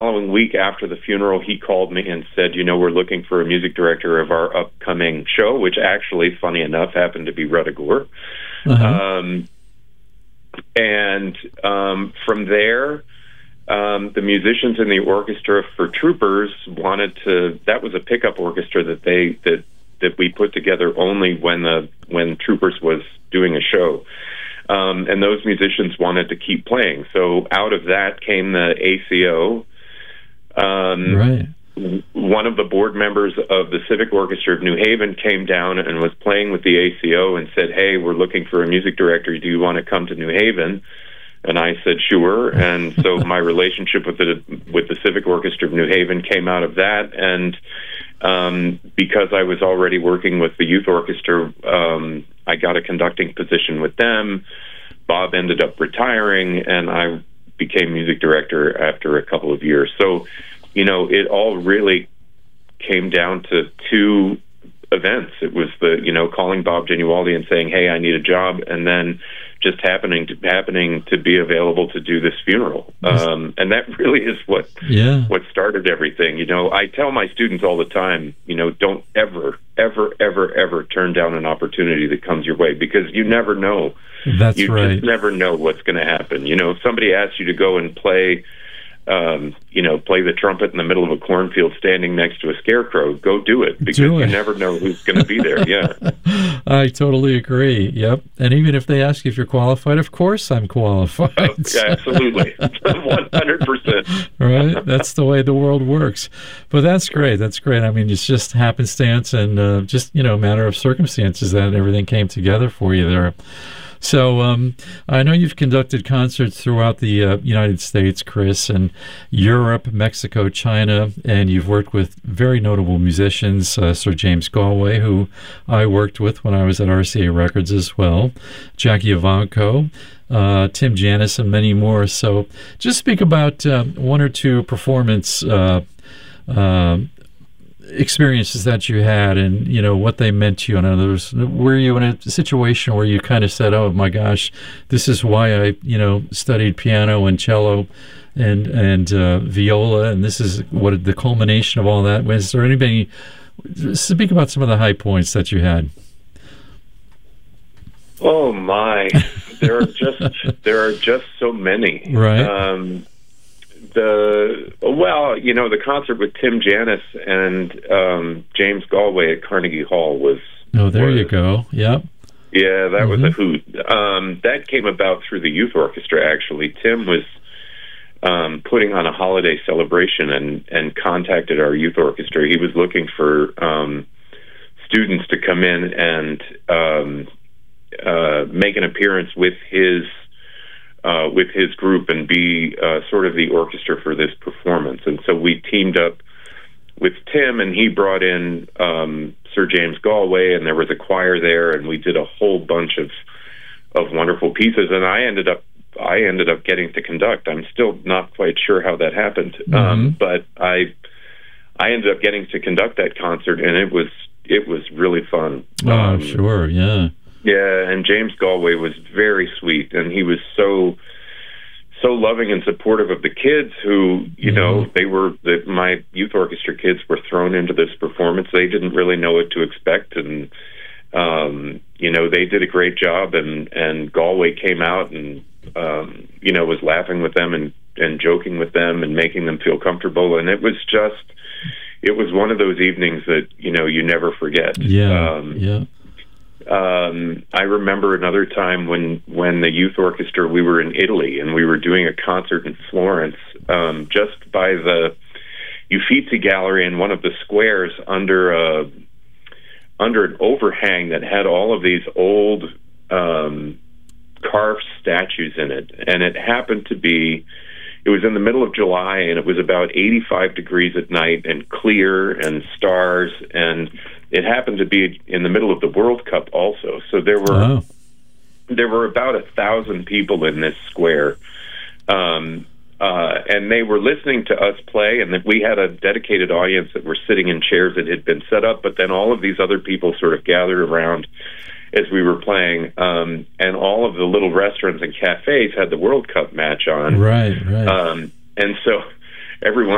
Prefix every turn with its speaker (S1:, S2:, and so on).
S1: following week after the funeral, he called me and said, we're looking for a music director of our upcoming show, which actually, funny enough, happened to be Ruthergore. From there, the musicians in the orchestra for Troopers that was a pickup orchestra that we put together only when Troopers was doing a show. And those musicians wanted to keep playing. So out of that came the ACO.
S2: Right.
S1: One of the board members of the Civic Orchestra of New Haven came down and was playing with the ACO and said, "Hey, we're looking for a music director. Do you want to come to New Haven?" And I said, "Sure." And so my relationship with the Civic Orchestra of New Haven came out of that. And because I was already working with the youth orchestra, I got a conducting position with them. Bob ended up retiring, and I became music director after a couple of years. So, it all really came down to two events. It was calling Bob Genualdi and saying, "Hey, I need a job," and then just happening to be available to do this funeral. And that really is what started everything. I tell my students all the time, don't ever, ever, ever, ever turn down an opportunity that comes your way, because you never know.
S2: That's
S1: you
S2: right.
S1: just never know what's going to happen. If somebody asks you to go and play the trumpet in the middle of a cornfield standing next to a scarecrow, go do it, because you never know who's going to be there. Yeah.
S2: I totally agree. Yep. And even if they ask if you're qualified, of course I'm qualified.
S1: Oh, absolutely. 100%.
S2: Right? That's the way the world works. But that's great. That's great. I mean, it's just happenstance and just, matter of circumstances that everything came together for you there. So I know you've conducted concerts throughout the United States, Chris, and Europe, Mexico, China, and you've worked with very notable musicians, Sir James Galway, who I worked with when I was at RCA Records as well, Jackie Evancho, Tim Janis, and many more. So just speak about one or two performance experiences that you had, and what they meant to you. In other words, were you in a situation where you kind of said, "Oh my gosh, this is why I studied piano and cello and viola, and this is what the culmination of all that was"? Is there anybody? Speak about some of the high points that you had.
S1: Oh my, there are just so many.
S2: Right.
S1: The concert with Tim Janis and James Galway at Carnegie Hall was...
S2: Oh, there you go. Yep.
S1: Yeah, that was a hoot. That came about through the youth orchestra, actually. Tim was putting on a holiday celebration and contacted our youth orchestra. He was looking for students to come in and make an appearance with his group and be sort of the orchestra for this performance. And so we teamed up with Tim, and he brought in Sir James Galway, and there was a choir there, and we did a whole bunch of wonderful pieces. And I ended up getting to conduct. I'm still not quite sure how that happened, but I ended up getting to conduct that concert, and it was really fun.
S2: Oh, sure, yeah.
S1: Yeah, and James Galway was very sweet, and he was so loving and supportive of the kids who, my youth orchestra kids were thrown into this performance. They didn't really know what to expect, and, they did a great job, and Galway came out and, was laughing with them and joking with them and making them feel comfortable, and it was one of those evenings that, you never forget.
S2: Yeah,
S1: I remember another time when the youth orchestra, we were in Italy, and we were doing a concert in Florence, just by the Uffizi Gallery in one of the squares under an overhang that had all of these old carved statues in it. And it happened to be, it was in the middle of July, and it was about 85 degrees at night and clear and stars, and it happened to be in the middle of the World Cup also. So there were about 1,000 people in this square, and they were listening to us play, and that we had a dedicated audience that were sitting in chairs that had been set up, but then all of these other people sort of gathered around as we were playing, and all of the little restaurants and cafes had the World Cup match on.
S2: Right.
S1: And so everyone